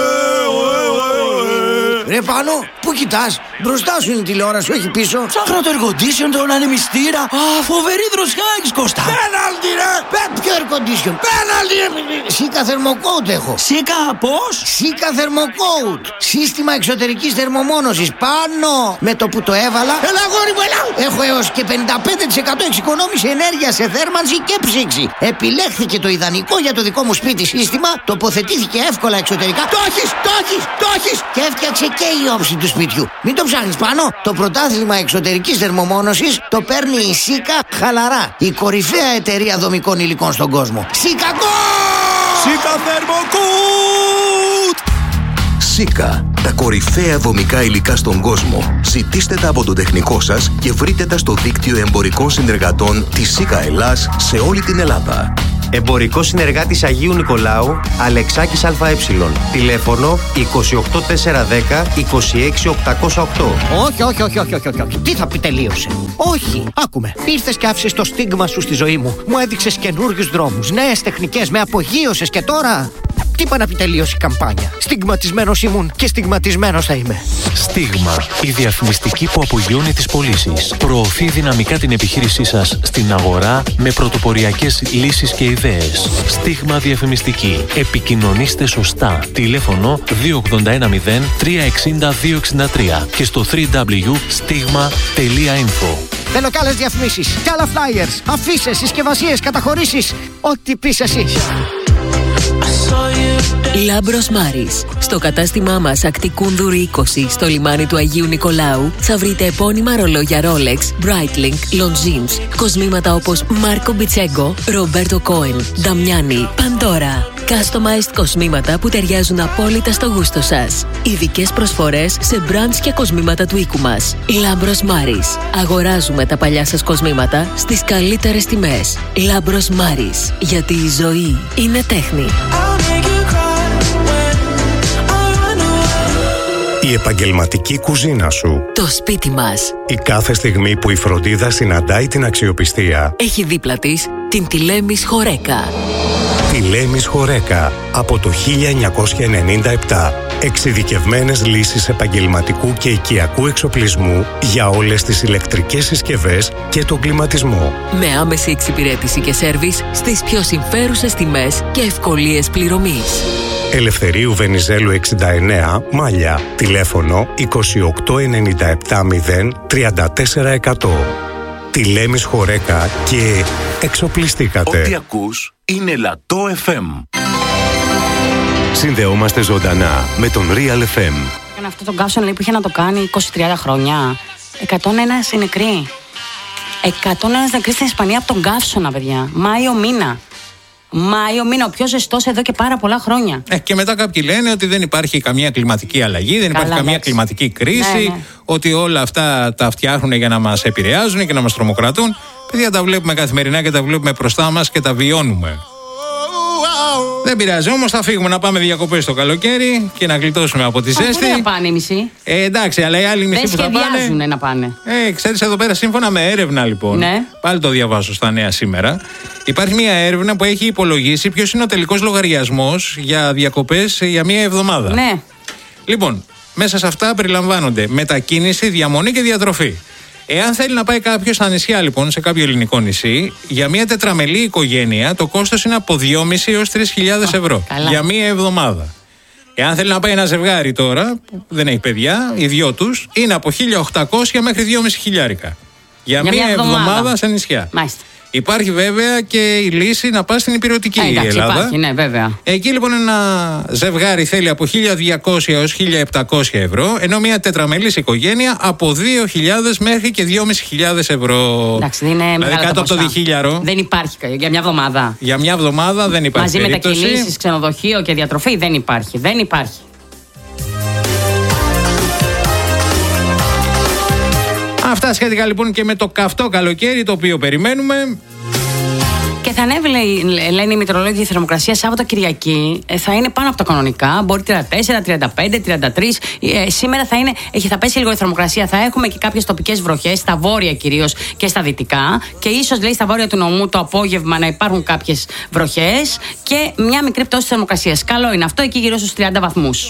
Ρε Πάνο, πού κοιτάς? Μπροστά σου είναι η τηλεόραση, όχι πίσω. Ψάχνω το air condition, τον ανεμιστήρα. Α, φοβερή δροσιά έχεις, Κώστα. Πέναλτι ρε! Ποιο air condition? Πέναλτι ρε! Σίκα θερμοκόουτ έχω. Σίκα πώς? Σίκα θερμοκόουτ. Σύστημα εξωτερικής θερμομόνωσης. Πάνω! Με το που το έβαλα. Έλα γόρι μου, έλα! Έχω έως και 55% εξοικονόμηση ενέργεια σε θέρμανση και ψήξη. Επιλέχθηκε το ιδανικό για το δικό μου σπίτι σύστημα. Τοποθετήθηκε εύκολα εξωτερικά. Το έχεις! Και έφτιαξε και η όψη του σπιτιού. Μην το ψάχνεις πάνω. Το πρωτάθλημα εξωτερικής θερμομόνωσης το παίρνει η Σίκα χαλαρά. Η κορυφαία εταιρεία δομικών υλικών στον κόσμο. Σίκα Θερμοκούτ! Σίκα, τα κορυφαία δομικά υλικά στον κόσμο. Ζητήστε τα από τον τεχνικό σας και βρείτε τα στο δίκτυο εμπορικών συνεργατών της Σίκα Ελλάς σε όλη την Ελλάδα. Εμπορικό συνεργάτης Αγίου Νικολάου, Αλεξάκης ΑΕ. Τηλέφωνο 28410 26808. Όχι. Τι θα πει τελείωσε? Όχι. Άκουμε. Ήρθες και άφησες το στίγμα σου στη ζωή μου. Μου έδειξες καινούριους δρόμους, νέες τεχνικές, με απογείωσες και τώρα. Τι είπα να πει τελείωσε η καμπάνια? Στιγματισμένος ήμουν και στιγματισμένος θα είμαι. Στίγμα. Η διαφημιστική που απογειώνει τις πωλήσεις. Προωθεί δυναμικά την επιχείρησή σας στην αγορά με πρωτοποριακές λύσεις και ιδέες. Στίγμα διαφημιστική. Επικοινωνήστε σωστά. Τηλέφωνο 2810 360 263 και στο www.stigma.info. Θέλω κι άλλες διαφημίσεις, κι άλλα flyers, αφήσεις, συσκευασίες, καταχωρήσεις. Ό,τι πεις εσύ. Λάμπρος Μάρης. Στο κατάστημά μας Ακτικούνδουρη 20 στο λιμάνι του Αγίου Νικολάου θα βρείτε επώνυμα ρολόγια Rolex, Breitling, Longines, κοσμήματα όπως Μάρκο Μπιτσέγκο, Ρομπέρτο Κόεν, Νταμιάνι, Παντόρα. Customized κοσμήματα που ταιριάζουν απόλυτα στο γούστο σας. Ειδικές προσφορές σε brands και κοσμήματα του οίκου μας. Λάμπρος Μάρης. Αγοράζουμε τα παλιά σας κοσμήματα στις καλύτερες τιμές. Λάμπρος Μάρης. Γιατί η ζωή είναι τέχνη. Η επαγγελματική κουζίνα σου. Το σπίτι μας. Η κάθε στιγμή που η φροντίδα συναντάει την αξιοπιστία. Έχει δίπλα της την Τηλέμης Χορέκα. Τη Λέμις Χορέκα από το 1997. Εξειδικευμένες λύσεις επαγγελματικού και οικιακού εξοπλισμού για όλες τις ηλεκτρικές συσκευές και τον κλιματισμό. Με άμεση εξυπηρέτηση και σέρβις στις πιο συμφέρουσες τιμές και ευκολίες πληρωμής. Ελευθερίου Βενιζέλου 69, Μάλια. Τηλέφωνο 28770 34%. Τη Λέμις Χορέκα και εξοπλιστήκατε. Ό,τι ακούς είναι Λατό FM. Συνδεόμαστε ζωντανά με τον Real FM. Έκανε αυτό τον καύσον, λέει, που είχε να το κάνει 20-30 χρόνια. 101 νεκροί. 101 νεκροί στην Ισπανία από τον καύσωνα, παιδιά. Μάιο μήνα. Ο πιο ζεστός εδώ και πάρα πολλά χρόνια. Και μετά κάποιοι λένε ότι δεν υπάρχει καμία κλιματική αλλαγή, δεν υπάρχει καμία κλιματική κρίση, ναι. Ότι όλα αυτά τα φτιάχνουν για να μας επηρεάζουν και να μας τρομοκρατούν. Παιδιά, τα βλέπουμε καθημερινά και τα βλέπουμε μπροστά μας και τα βιώνουμε. Δεν πειράζει, όμως θα φύγουμε να πάμε διακοπές το καλοκαίρι και να γλιτώσουμε από τη ζέστη. Δεν πάνε οι μισοί. Εντάξει, αλλά οι άλλοι μισοί που θα πάνε. Δεν σχεδιάζουν να πάνε. Ξέρεις, εδώ πέρα σύμφωνα με έρευνα λοιπόν. Ναι. Πάλι το διαβάζω στα νέα σήμερα. Υπάρχει μια έρευνα που έχει υπολογίσει ποιος είναι ο τελικός λογαριασμός για διακοπές για μία εβδομάδα. Ναι. Λοιπόν, μέσα σε αυτά περιλαμβάνονται μετακίνηση, διαμονή και διατροφή. Εάν θέλει να πάει κάποιος στα νησιά, λοιπόν, σε κάποιο ελληνικό νησί, για μια τετραμελή οικογένεια το κόστος είναι από 2.500 έως 3.000 ευρώ. Για μία εβδομάδα. Εάν θέλει να πάει ένα ζευγάρι τώρα, που δεν έχει παιδιά, οι δυο τους, είναι από 1.800 μέχρι 2.500. Για μία εβδομάδα σε νησιά. Μάλιστα. Υπάρχει βέβαια και η λύση να πας στην υπηρετική Ελλάδα. Υπάρχει, ναι, βέβαια. Εκεί λοιπόν ένα ζευγάρι θέλει από 1.200 έως 1.700 ευρώ, ενώ μια τετραμελής οικογένεια από 2.000 μέχρι και 2.500 ευρώ. Εντάξει, δεν είναι δηλαδή κάτω από το διχίλιαρο. Δεν υπάρχει για μια εβδομάδα. Για μια εβδομάδα δεν υπάρχει. Μαζί μετακινήσεις, ξενοδοχείο και διατροφή δεν υπάρχει. Δεν υπάρχει. Αυτά σχετικά λοιπόν και με το καυτό καλοκαίρι το οποίο περιμένουμε. Και θα ανέβει, λένε οι μητρολόγοι, η θερμοκρασία Σάββατο Κυριακή θα είναι πάνω από τα κανονικά. Μπορεί 34, 35, 33. Σήμερα θα πέσει λίγο η θερμοκρασία. Θα έχουμε και κάποιες τοπικές βροχές, στα βόρεια κυρίως και στα δυτικά. Και ίσως, λέει, στα βόρεια του νομού το απόγευμα να υπάρχουν κάποιες βροχές και μια μικρή πτώση της θερμοκρασίας. Καλό είναι αυτό, εκεί γύρω στους 30 βαθμούς.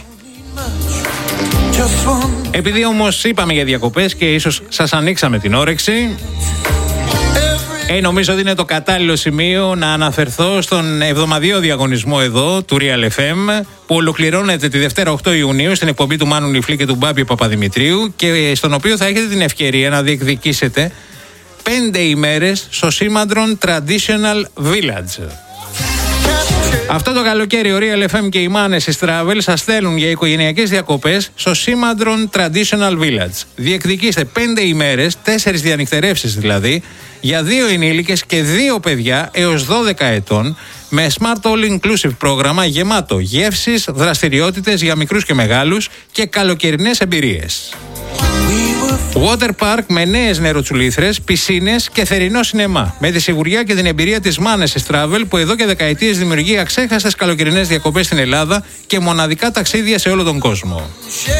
Επειδή όμως είπαμε για διακοπές και ίσως σας ανοίξαμε την όρεξη, νομίζω ότι είναι το κατάλληλο σημείο να αναφερθώ στον εβδομαδιαίο διαγωνισμό εδώ του Real FM που ολοκληρώνεται τη Δευτέρα 8 Ιουνίου στην εκπομπή του Μάνου Νιφλή και του Μπάμπη Παπαδημητρίου και στον οποίο θα έχετε την ευκαιρία να διεκδικήσετε 5 ημέρες στο Σήμαντρον Traditional Village. Αυτό το καλοκαίρι ο Real FM και οι Μάνες Travel σας στέλνουν για οικογενειακές διακοπές στο Σήμαντρον Traditional Village. Διεκδικήστε 5 ημέρες, 4 διανυκτερεύσεις δηλαδή, για 2 ενήλικες και 2 παιδιά έως 12 ετών, με Smart All Inclusive πρόγραμμα γεμάτο γεύσεις, δραστηριότητες για μικρούς και μεγάλους και καλοκαιρινές εμπειρίες. Water Park με νέες νεροτσουλήθρες, πισίνες και θερινό σινεμά. Με τη σιγουριά και την εμπειρία της Μάνες Travel που εδώ και δεκαετίες δημιουργεί αξέχαστες καλοκαιρινές διακοπές στην Ελλάδα και μοναδικά ταξίδια σε όλο τον κόσμο.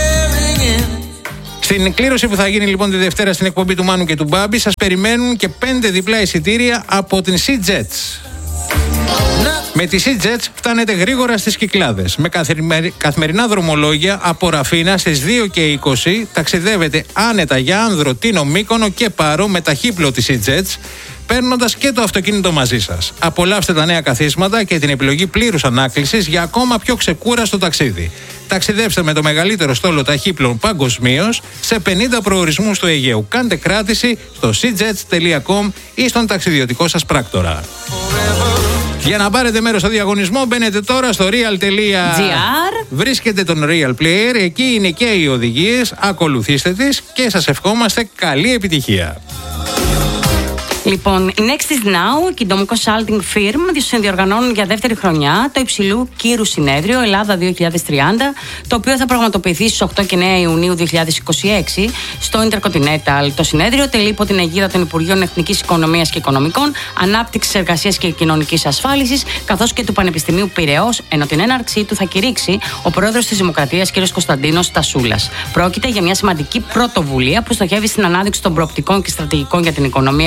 Στην κλήρωση που θα γίνει λοιπόν τη Δευτέρα στην εκπομπή του Μάνου και του Μπάμπη σας περιμένουν και 5 διπλά εισιτήρια από την Sea Jets. Με τη Sea Jets φτάνετε γρήγορα στις Κυκλάδες. Με καθημερινά δρομολόγια από Ραφίνα στις 2 και 20 ταξιδεύετε άνετα για Άνδρο, Τίνο, Μύκονο και Πάρο με ταχύπλο τη Sea Jets, παίρνοντας και το αυτοκίνητο μαζί σας. Απολαύστε τα νέα καθίσματα και την επιλογή πλήρους ανάκλησης για ακόμα πιο ξεκούραστο ταξίδι. Ταξιδέψτε με το μεγαλύτερο στόλο ταχύπλων παγκοσμίως σε 50 προορισμούς του Αιγαίου. Κάντε κράτηση στο seajets.com ή στον ταξιδιωτικό σας πράκτορα. Για να πάρετε μέρος στο διαγωνισμό μπαίνετε τώρα στο real.gr. Βρίσκετε τον Real Player, εκεί είναι και οι οδηγίες, ακολουθήστε τις και σας ευχόμαστε καλή επιτυχία. Λοιπόν, η Next is Now και η Dom Consulting Firm συνδιοργανώνουν για δεύτερη χρονιά το υψηλού κύρου συνέδριο Ελλάδα 2030, το οποίο θα πραγματοποιηθεί στις 8 και 9 Ιουνίου 2026 στο Intercontinental. Το συνέδριο τελεί υπό την αιγίδα των Υπουργείων Εθνικής Οικονομίας και Οικονομικών, Ανάπτυξης, Εργασίας και Κοινωνικής Ασφάλισης, καθώς και του Πανεπιστημίου Πειραιώς, ενώ την έναρξή του θα κηρύξει ο πρόεδρος της Δημοκρατίας κ. Κωνσταντίνος Τασούλας. Πρόκειται για μια σημαντική πρωτοβουλία που στοχεύει στην ανάδειξη των προοπτικών και στρατηγικών για την οικονομία και την ανάπτυξη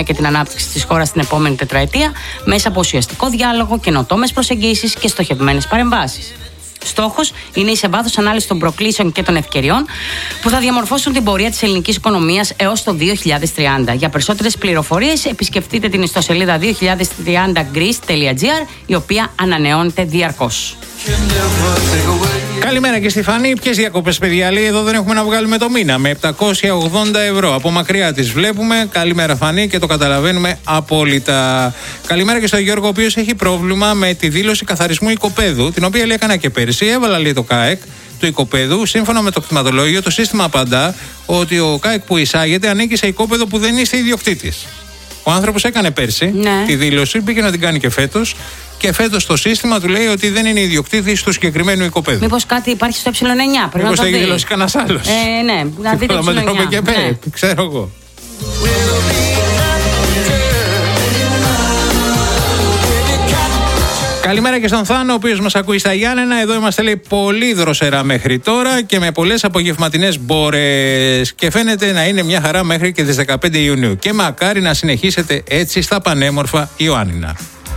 ανάπτυξη της χώρας στην επόμενη τετραετία μέσα από ουσιαστικό διάλογο, καινοτόμες προσεγγίσεις και στοχευμένες παρεμβάσεις. Στόχος είναι η σε βάθος ανάλυση των προκλήσεων και των ευκαιριών που θα διαμορφώσουν την πορεία της ελληνικής οικονομίας έως το 2030. Για περισσότερες πληροφορίες επισκεφτείτε την ιστοσελίδα 2030greece.gr, η οποία ανανεώνεται διαρκώς. Καλημέρα και στη Φανή. Ποιες διακοπές, παιδιά? Λέει εδώ δεν έχουμε να βγάλουμε το μήνα με 780 ευρώ. Από μακριά τις βλέπουμε. Καλημέρα, Φανή, και το καταλαβαίνουμε απόλυτα. Καλημέρα και στον Γιώργο, ο οποίος έχει πρόβλημα με τη δήλωση καθαρισμού οικοπαίδου, την οποία λέει έκανα και πέρσι. Έβαλα, λέει, το ΚΑΕΚ του οικοπαίδου. Σύμφωνα με το κτηματολόγιο, το σύστημα απαντά ότι ο ΚΑΕΚ που εισάγεται ανήκει σε οικόπεδο που δεν είστε ιδιοκτήτης. Ο άνθρωπος έκανε πέρσι τη δήλωση, πήγε να την κάνει και φέτος. Και φέτος το σύστημα του λέει ότι δεν είναι ιδιοκτήτης του συγκεκριμένου οικοπαίδου. Μήπως κάτι υπάρχει στο ε9, πρέπει μήπως να το δει. έχει δηλώσει κανένας άλλος. Ναι, να δείτε το ε9. Ναι. Ξέρω εγώ. Καλημέρα και στον Θάνο, ο οποίος μας ακούει στα Γιάννενα. Εδώ είμαστε, λέει, πολύ δροσερά μέχρι τώρα και με πολλές απογευματινές μπόρες. Και φαίνεται να είναι μια χαρά μέχρι και τις 15 Ιουνίου. Και μακάρι να συνεχίσετε έτσι στα πανέμορφα Ιωάννινα.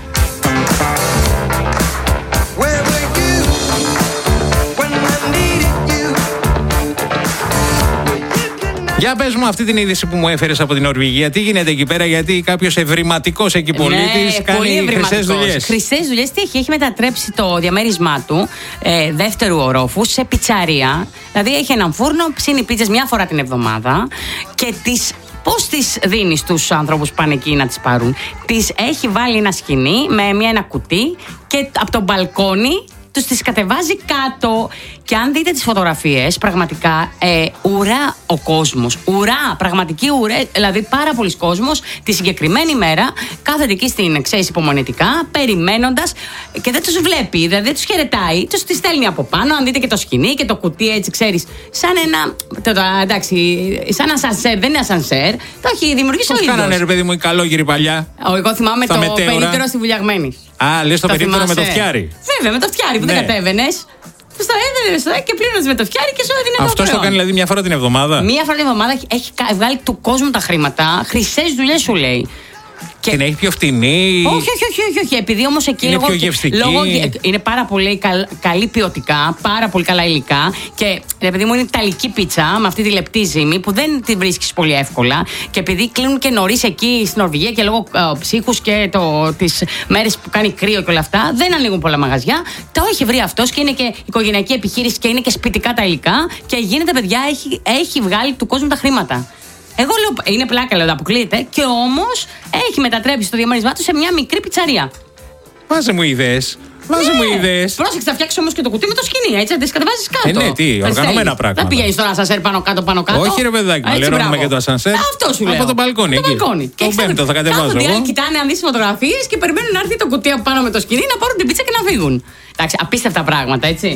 Για πες μου αυτή την είδηση που μου έφερες από την Νορβηγία. Τι γίνεται εκεί πέρα, γιατί κάποιος ευρηματικός εκεί πολίτης κάνει χρυσές δουλειές. Χρυσές δουλειές τι έχει μετατρέψει το διαμέρισμά του δεύτερου ορόφου σε πιτσαρία. Δηλαδή έχει έναν φούρνο, ψήνει πίτσες μια φορά την εβδομάδα και πώς τις δίνει στους ανθρώπους που πάνε εκεί να τις πάρουν? Τις έχει βάλει ένα σκοινί με ένα κουτί και από το μπαλκόνι τους τις κατεβάζει κάτω. Και αν δείτε τις φωτογραφίες, πραγματικά ουρά ο κόσμος. Ουρά, πραγματική ουρά. Δηλαδή πάρα πολλοί κόσμος τη συγκεκριμένη μέρα κάθεται εκεί στην εξαίρεση υπομονετικά, περιμένοντας και δεν τους βλέπει, δηλαδή δεν τους χαιρετάει, τους τις στέλνει από πάνω. Αν δείτε και το σκηνή και το κουτί, έτσι ξέρεις, σαν ένα. Εντάξει, σαν ασανσέρ, δεν είναι ασανσέρ. Το έχει δημιουργήσει ο ίδιος. Πώς κάνανε, ρε παιδί μου, οι καλόγεροι παλιά? Εγώ θυμάμαι το περίπτερο στη Βουλιαγμένη. Α, λες το περίπτερο με το φτιάρι. Βέβαια, με το φτιάρι που δεν κατέβαινες. Στο έδινε και πλήρωνε με το φτιάρι και σου έδινε. Αυτό το κάνει δηλαδή μια φορά την εβδομάδα? Μια φορά την εβδομάδα έχει βγάλει του κόσμου τα χρήματα. Χρυσές δουλειές σου λέει. Και την έχει πιο φτηνή. Όχι. Επειδή όμως εκεί είναι πιο γευστική. Είναι πάρα πολύ καλή ποιοτικά, πάρα πολύ καλά υλικά. Και επειδή μου είναι ιταλική πίτσα με αυτή τη λεπτή ζύμη που δεν τη βρίσκεις πολύ εύκολα. Και επειδή κλείνουν και νωρίς εκεί στην Νορβηγία και λόγω ψύχους και τις μέρες που κάνει κρύο και όλα αυτά, δεν ανοίγουν πολλά μαγαζιά. Το έχει βρει αυτός και είναι και οικογενειακή επιχείρηση και είναι και σπιτικά τα υλικά. Και γίνεται, παιδιά, έχει βγάλει του κόσμου τα χρήματα. Εγώ λέω, είναι πλάκα, λέω, αποκλείεται. Και όμως έχει μετατρέψει το διαμέρισμά του σε μια μικρή πιτσαρία. Βάζε μου ιδέες. Πρόσεξε, θα φτιάξει όμως και το κουτί με το σκοινί, έτσι, θα τις κατεβάζεις κάτω. Ναι, τι, οργανωμένα πράγματα. Δεν πηγαίνεις τώρα ασανσέρ πάνω κάτω. Όχι, ρε παιδάκι, μαλλιρώνουμε και το ασανσέρ. Αυτό σου λέω. Από το μπαλκόνι. Το πέμπτο θα κατεβάζω. Κάθονται άλλοι, κοιτάνε αν δεις φωτογραφίες και περιμένουν να έρθει το κουτί από πάνω με το σκοινί να πάρουν την πίτσα και να φύγουν. Εντάξει, απίστευτα πράγματα, έτσι.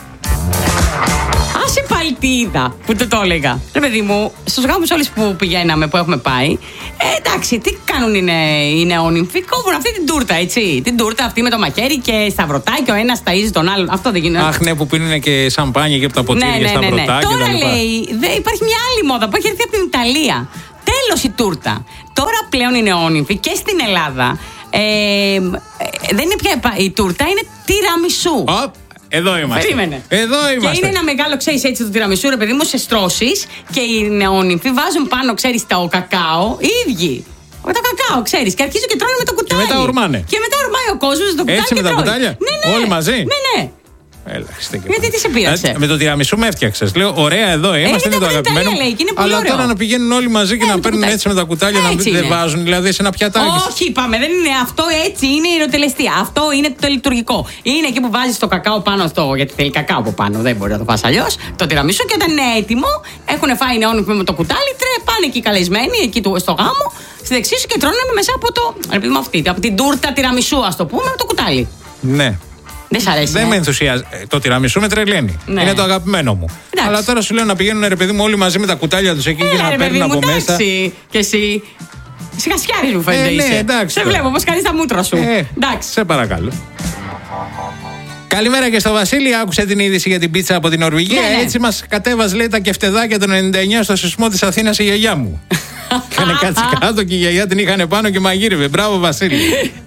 Άσε πάλι τι είδα που το έλεγα. Ρε παιδί μου, στους γάμους όλες που πηγαίναμε, που έχουμε πάει, εντάξει, τι κάνουν οι νεόνυμφοι? Κόβουν αυτή την τούρτα, έτσι. Την τούρτα αυτή με το μαχαίρι και σταυροτάκι, ο ένας ταΐζει τον άλλον. Αυτό δεν γίνεται. Αχ, ναι, που πίνουν και σαμπάνια και από τα ποτήρια σταυροτάκι. Τώρα λέει, υπάρχει μια άλλη μόδα που έχει έρθει από την Ιταλία. Τέλος η τούρτα. Τώρα πλέον οι νεόνυμφοι και στην Ελλάδα δεν είναι πια η τούρτα, είναι τιραμισού. Εδώ είμαστε. Περίμενε. Εδώ είμαστε. Και είναι ένα μεγάλο, ξέρεις, έτσι το τιραμισού, ρε παιδί μου, σε στρώσεις και οι νεόνυμφοι βάζουν πάνω, ξέρεις, το κακάο, οι ίδιοι. Το κακάο, ξέρεις, και αρχίζουν και τρώνε με το κουτάλι. Και μετά ορμάνε. Και μετά ορμάει ο κόσμος το κουτάλι. Έτσι με τα κουτάλια. Ναι. Όλοι μαζί. Ναι. Έλα, γιατί τι σε πείραξε? Με το τιραμισού με έφτιαξες. Λέω, ωραία, εδώ είμαστε, είναι το αγαπημένο. Αλλά τώρα να πηγαίνουν όλοι μαζί και να παίρνουν έτσι με τα κουτάλια, να δεν βάζουν δηλαδή σε ένα πιατάκι. Όχι, είπαμε, δεν είναι αυτό, έτσι είναι η ερωτελεστία. Αυτό είναι το λειτουργικό. Είναι εκεί που βάζεις το κακάο πάνω στο. Γιατί θέλει κακάο από πάνω, δεν μπορεί να το φας αλλιώς. Το τιραμισού και όταν είναι έτοιμο, έχουν φάει νεόνυμφοι με το κουτάλι, πάνε εκεί καλεσμένοι, εκεί στο γάμο, στη δεξί σου και τρώνε μέσα από το. Από την τούρτα τιραμισού, ας το πούμε, με το κουτάλι. Ναι. Δεν σ' αρέσει. Δεν με ενθουσιάζει. Το τιραμισού με τρελαίνει. Ναι. Είναι το αγαπημένο μου. Εντάξει. Αλλά τώρα σου λέω να πηγαίνουν, ρε παιδί μου, όλοι μαζί με τα κουτάλια τους εκεί και να παίρνουν από μέσα. Και εσύ. Σιγασιάρης μου φαίνεται είσαι. Ναι, εντάξει. Σε βλέπω πώς κάνεις τα μούτρα σου. Εντάξει. Σε παρακαλώ. Καλημέρα και στο Βασίλη. Άκουσε την είδηση για την πίτσα από την Νορβηγία. Ναι. Έτσι μας κατέβασε, λέει, τα κεφτεδάκια το 99 στο σεισμό της Αθήνας η γιαγιά μου. Είχανε κάτσει κάτω και η γιαγιά την είχαν πάνω και μαγείρευε. Μπράβο, Βασίλη.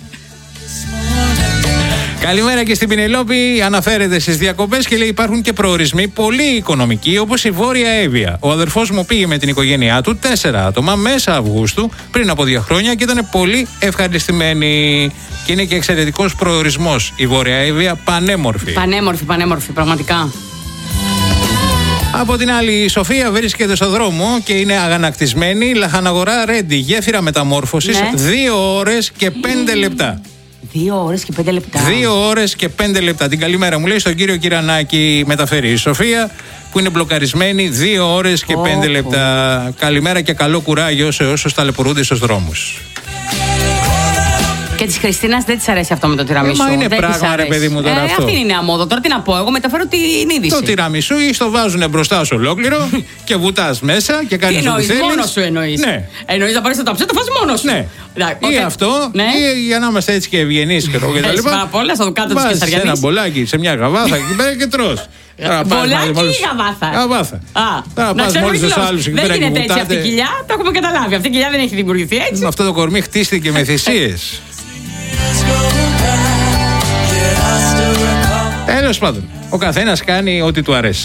Καλημέρα και στην Πινελόπη. Αναφέρεται στις διακοπές και λέει: υπάρχουν και προορισμοί πολύ οικονομικοί, όπως η Βόρεια Εύβοια. Ο αδερφός μου πήγε με την οικογένειά του, 4 άτομα, μέσα Αυγούστου, πριν από 2 χρόνια και ήταν πολύ ευχαριστημένοι. Και είναι και εξαιρετικός προορισμός η Βόρεια Εύβοια, πανέμορφη. Πανέμορφη, πραγματικά. Από την άλλη, η Σοφία βρίσκεται στο δρόμο και είναι αγανακτισμένη. Λαχαναγορά Ρέντι, γέφυρα μεταμόρφωσης, 2 ώρες και 5 λεπτά. 2 ώρες και 5 λεπτά. 2 ώρες και 5 λεπτά. Την καλημέρα μου λέει στον κύριο Κυρανάκη, μεταφέρει η Σοφία, που είναι μπλοκαρισμένη 2 ώρες και 5 λεπτά. Καλημέρα και καλό κουράγιο σε όσους ταλαιπωρούνται στους δρόμους. Και τη Χριστίνα δεν τη αρέσει αυτό με το τυραμισού. Μα είναι πράγμα, ρε παιδί μου, τώρα αυτό. Αυτή είναι η νέα μόδα. Τώρα τι να πω, εγώ μεταφέρω την είδηση. Το τυραμισού ή το βάζουν μπροστά σου ολόκληρο και βουτάς μέσα και κάνεις ό,τι θέλεις. Μόνο σου εννοείς. Ναι. Εννοείς να πάρεις το ταψέ, το φας μόνο σου. Ναι. Ή αυτό, ή για να είμαστε έτσι και ευγενείς και τα λοιπά. Πάρα πολλά στο κάτω της Κεσαριανής. Βάζεις ένα μπολάκι σε μια γαβάθα εκεί πέρα και τρως. Μπολάκι ή γαβάθα. Τώρα πας μόλις τους άλλους εκεί πέρα και βουτάτε. Δεν γίνεται έτσι αυτή η κοιλιά, το έχουμε καταλάβει. Αυτή η κοιλιά δεν έχει δημιουργηθεί έτσι. Αυτό το κορμί χτίστηκε με θυσίες. Τέλος πάντων, ο καθένας κάνει ό,τι του αρέσει.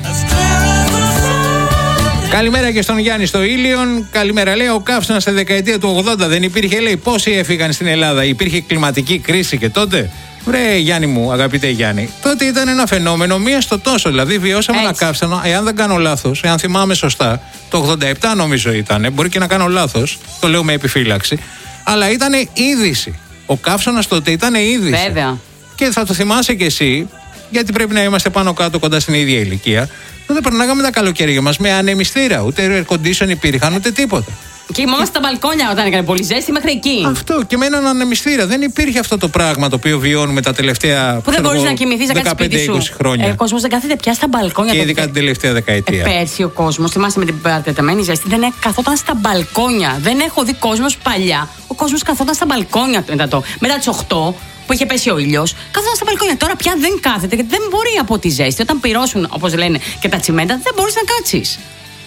Καλημέρα και στον Γιάννη στο Ήλιον. Καλημέρα, λέει, ο καύσωνας στη δεκαετία του 80 δεν υπήρχε, λέει, πόσοι έφυγαν στην Ελλάδα, υπήρχε κλιματική κρίση και τότε. Βρε Γιάννη μου, αγαπητέ Γιάννη, τότε ήταν ένα φαινόμενο μία στο τόσο. Δηλαδή, βιώσαμε ένα καύσωνο, εάν δεν κάνω λάθος, εάν θυμάμαι σωστά, το 87 νομίζω ήταν, μπορεί και να κάνω λάθος, το λέω με επιφύλαξη, αλλά ήταν είδηση. Ο καύσωνας τότε ήταν είδηση. Βέβαια. Και θα το θυμάσαι κι εσύ, γιατί πρέπει να είμαστε πάνω κάτω κοντά στην ίδια ηλικία. Τότε περνάγαμε τα καλοκαίρια μας με ανεμιστήρα. Ούτε air condition υπήρχαν, ούτε τίποτα. Και ήμασταν στα μπαλκόνια όταν έκανε πολύ ζέστη μέχρι εκεί. Αυτό και με έναν ανεμιστήρα. Δεν υπήρχε αυτό το πράγμα το οποίο βιώνουμε τα τελευταία. Που δεν μπορείς να κοιμηθείς, να κάτσεις σπίτι σου. 15-20 χρόνια. Ο κόσμος δεν κάθεται πια στα μπαλκόνια. Και ειδικά την τελευταία δεκαετία. Πέρσι ο κόσμος, θυμάσαι με την παρατεταμένη ζέστη, δεν καθόταν στα μπαλκόνια. Δεν έχω δει κόσμος παλιά. Ο κόσμος καθόταν στα μπαλκόνια μετά τις 8. Που είχε πέσει ο ήλιος, κάθονταν στα μπαλκόνια. Τώρα πια δεν κάθεται γιατί δεν μπορεί από τη ζέστη. Όταν πυρώσουν, όπως λένε, και τα τσιμέντα, δεν μπορείς να κάτσεις.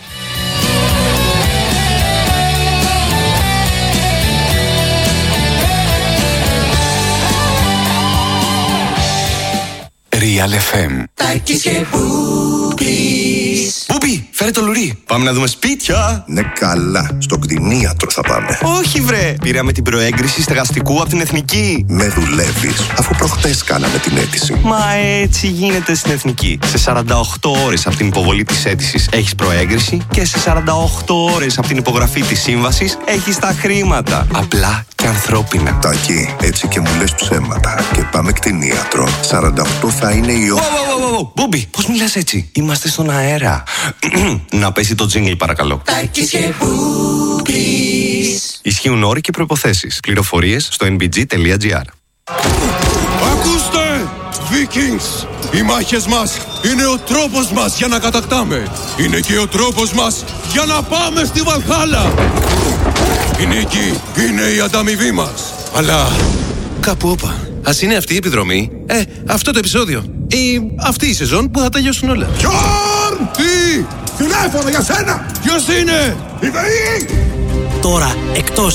Real FM. Τάκης και Μπούμπης. Μπούμπη, φέρε το λουρί. Πάμε να δούμε σπίτια. Ναι, καλά. Στο κτηνίατρο θα πάμε. Όχι, βρε. Πήραμε την προέγκριση στεγαστικού από την Εθνική. Με δουλεύεις, αφού προχτές κάναμε την αίτηση. Μα έτσι γίνεται στην Εθνική. Σε 48 ώρες από την υποβολή της αίτησης έχεις προέγκριση και σε 48 ώρες από την υπογραφή της σύμβασης έχεις τα χρήματα. Απλά και ανθρώπινα. Τάκη, έτσι και μου λες ψέματα. Και πάμε κτηνίατρο. 48 θα είναι η ώρα. Μπούμπι, πώς μιλάς έτσι? Είμαστε στον αέρα. Να πέσει το τζίνγκλ, παρακαλώ. Τάκης και Μπούμπης. Ισχύουν όροι και προϋποθέσεις. Πληροφορίες στο nbg.gr. Ακούστε, Vikings! Οι μάχες μας είναι ο τρόπος μας για να κατακτάμε. Είναι και ο τρόπος μας για να πάμε στη Βαλχάλα. Η νίκη είναι η ανταμοιβή μας. Αλλά κάπου όπα. Ας είναι αυτή η επιδρομή, αυτό το επεισόδιο ή αυτή η σεζόν που θα τελειώσουν όλα. Γιόρν! Τι! Τηλέφωνο για σένα! Ποιος είναι? Η ΔΕΗ! Τώρα, εκτός